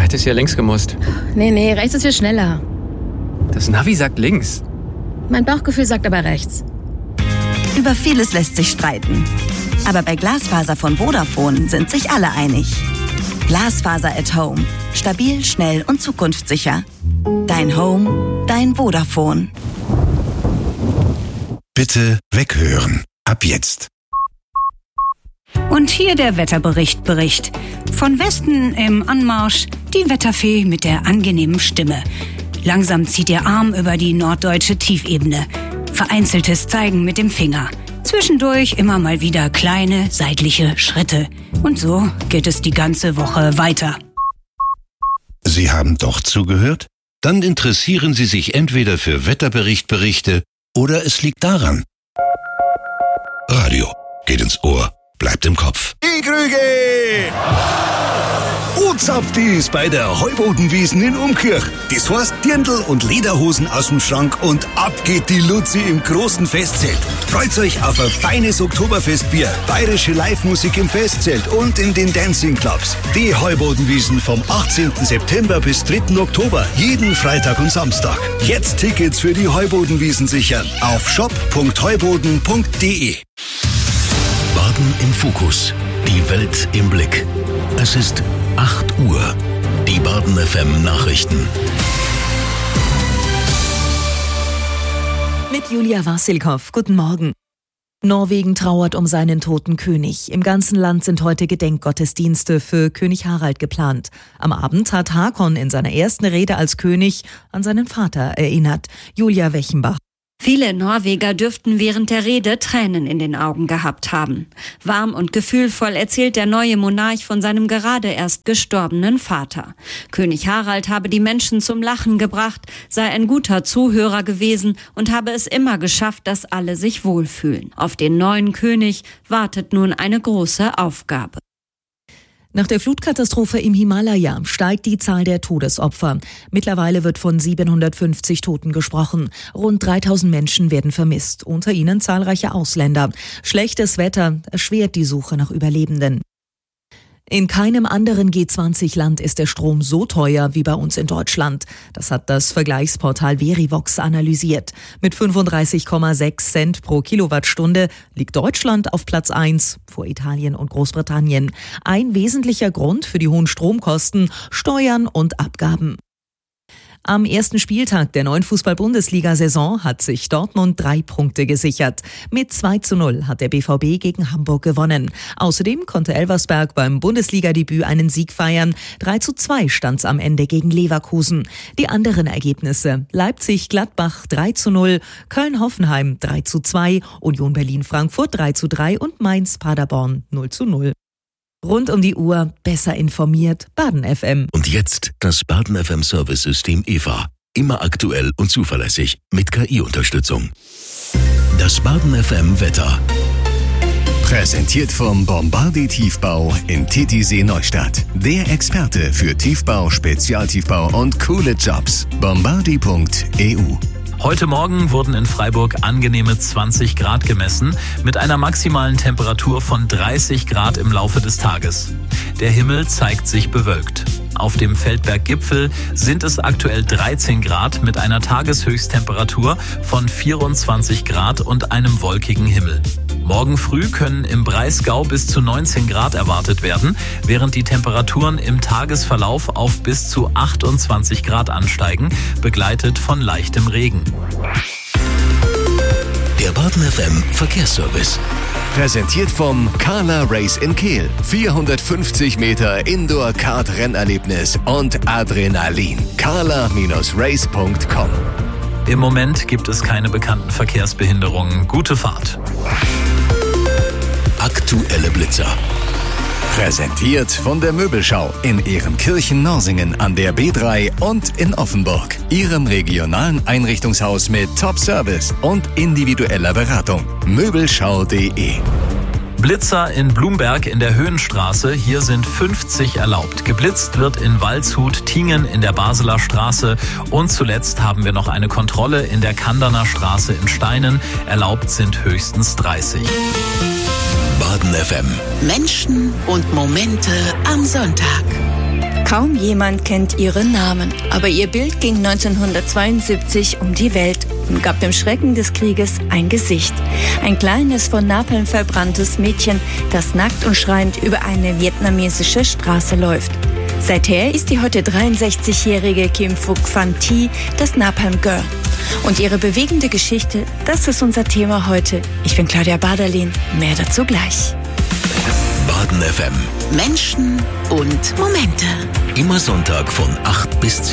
hättest ja links gemusst. Nee, rechts ist viel schneller. Das Navi sagt links. Mein Bauchgefühl sagt aber rechts. Über vieles lässt sich streiten. Aber bei Glasfaser von Vodafone sind sich alle einig. Glasfaser at Home. Stabil, schnell und zukunftssicher. Dein Home, dein Vodafone. Bitte weghören. Ab jetzt. Und hier der Wetterbericht. Von Westen im Anmarsch die Wetterfee mit der angenehmen Stimme. Langsam zieht ihr Arm über die norddeutsche Tiefebene. Vereinzeltes Zeigen mit dem Finger. Zwischendurch immer mal wieder kleine seitliche Schritte. Und so geht es die ganze Woche weiter. Sie haben doch zugehört? Dann interessieren Sie sich entweder für Wetterberichte oder es liegt daran. Radio geht ins Ohr, bleibt im Kopf. Die Krüge! Uzapft ist bei der Heubodenwiesen in Umkirch. Das heißt Dirndl und Lederhosen aus dem Schrank und ab geht die Luzi im großen Festzelt. Freut euch auf ein feines Oktoberfestbier, bayerische Live-Musik im Festzelt und in den Dancing Clubs. Die Heubodenwiesen vom 18. September bis 3. Oktober, jeden Freitag und Samstag. Jetzt Tickets für die Heubodenwiesen sichern auf shop.heuboden.de. Baden im Fokus. Die Welt im Blick. Es ist 8 Uhr. Die Baden FM Nachrichten. Mit Julia Wassilkow. Guten Morgen. Norwegen trauert um seinen toten König. Im ganzen Land sind heute Gedenkgottesdienste für König Harald geplant. Am Abend hat Håkon in seiner ersten Rede als König an seinen Vater erinnert. Julia Wechenbach. Viele Norweger dürften während der Rede Tränen in den Augen gehabt haben. Warm und gefühlvoll erzählt der neue Monarch von seinem gerade erst gestorbenen Vater. König Harald habe die Menschen zum Lachen gebracht, sei ein guter Zuhörer gewesen und habe es immer geschafft, dass alle sich wohlfühlen. Auf den neuen König wartet nun eine große Aufgabe. Nach der Flutkatastrophe im Himalaya steigt die Zahl der Todesopfer. Mittlerweile wird von 750 Toten gesprochen. Rund 3000 Menschen werden vermisst, unter ihnen zahlreiche Ausländer. Schlechtes Wetter erschwert die Suche nach Überlebenden. In keinem anderen G20-Land ist der Strom so teuer wie bei uns in Deutschland. Das hat das Vergleichsportal Verivox analysiert. Mit 35,6 Cent pro Kilowattstunde liegt Deutschland auf Platz 1 vor Italien und Großbritannien. Ein wesentlicher Grund für die hohen Stromkosten: Steuern und Abgaben. Am ersten Spieltag der neuen Fußball-Bundesliga-Saison hat sich Dortmund 3 Punkte gesichert. Mit 2:0 hat der BVB gegen Hamburg gewonnen. Außerdem konnte Elversberg beim Bundesliga-Debüt einen Sieg feiern. 3:2 stand's am Ende gegen Leverkusen. Die anderen Ergebnisse: Leipzig-Gladbach 3:0, Köln-Hoffenheim 3:2, Union Berlin-Frankfurt 3:3 und Mainz-Paderborn 0:0. Rund um die Uhr, besser informiert, Baden FM. Und jetzt das Baden FM Service-System EVA. Immer aktuell und zuverlässig mit KI-Unterstützung. Das Baden FM Wetter. Präsentiert vom Bombardier Tiefbau in Titisee Neustadt. Der Experte für Tiefbau, Spezialtiefbau und coole Jobs. Bombardier.eu. Heute Morgen wurden in Freiburg angenehme 20 Grad gemessen, mit einer maximalen Temperatur von 30 Grad im Laufe des Tages. Der Himmel zeigt sich bewölkt. Auf dem Feldberg-Gipfel sind es aktuell 13 Grad mit einer Tageshöchsttemperatur von 24 Grad und einem wolkigen Himmel. Morgen früh können im Breisgau bis zu 19 Grad erwartet werden, während die Temperaturen im Tagesverlauf auf bis zu 28 Grad ansteigen, begleitet von leichtem Regen. Der Baden FM Verkehrsservice. Präsentiert vom Carla Race in Kehl. 450 Meter Indoor-Kart-Rennerlebnis und Adrenalin. carla-race.com. Im Moment gibt es keine bekannten Verkehrsbehinderungen. Gute Fahrt. Aktuelle Blitzer. Präsentiert von der Möbelschau in Ehrenkirchen-Norsingen an der B3 und in Offenburg. Ihrem regionalen Einrichtungshaus mit Top-Service und individueller Beratung. Möbelschau.de. Blitzer in Blumberg in der Höhenstraße. Hier sind 50 erlaubt. Geblitzt wird in Waldshut, Tingen in der Basler Straße. Und zuletzt haben wir noch eine Kontrolle in der Kanderner Straße in Steinen. Erlaubt sind höchstens 30. Baden FM. Menschen und Momente am Sonntag. Kaum jemand kennt ihren Namen, aber ihr Bild ging 1972 um die Welt und gab dem Schrecken des Krieges ein Gesicht. Ein kleines, von Napalm verbranntes Mädchen, das nackt und schreiend über eine vietnamesische Straße läuft. Seither ist die heute 63-jährige Kim Phuc Van Thi das Napalm Girl. Und ihre bewegende Geschichte, das ist unser Thema heute. Ich bin Claudia Baderlin, mehr dazu gleich. Baden FM. Menschen und Momente. Immer Sonntag von 8 bis 10.